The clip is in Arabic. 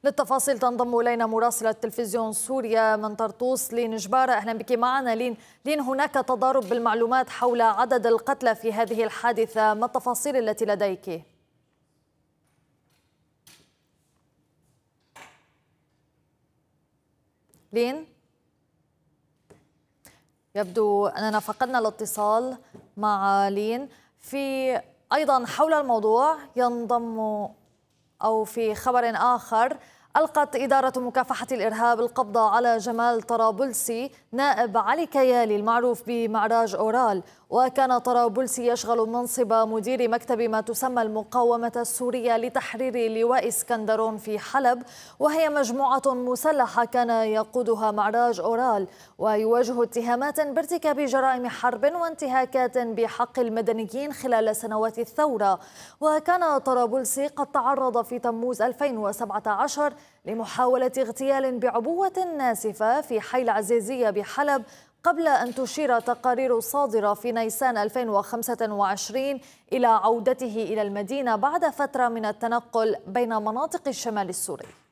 للتفاصيل تنضم إلينا مراسلة تلفزيون سوريا من طرطوس لين جبارة. أهلا بك معنا لين هناك تضارب بالمعلومات حول عدد القتلى في هذه الحادثة، ما التفاصيل التي لديك؟ لين يبدو أننا فقدنا الاتصال مع لين. في أيضا حول الموضوع ينضم أو في خبر آخر، ألقت إدارة مكافحة الإرهاب القبض على جمال طرابلسي نائب علي كيالي المعروف بمعراج أورال، وكان طرابلسي يشغل منصب مدير مكتب ما تسمى المقاومة السورية لتحرير لواء اسكندرون في حلب، وهي مجموعة مسلحة كان يقودها معراج أورال، ويواجه اتهامات بارتكاب جرائم حرب وانتهاكات بحق المدنيين خلال سنوات الثورة. وكان طرابلسي قد تعرض في تموز 2017 لمحاولة اغتيال بعبوة ناسفة في حي العزيزية بحلب، قبل أن تشير تقارير صادرة في نيسان 2025 إلى عودته إلى المدينة بعد فترة من التنقل بين مناطق الشمال السوري.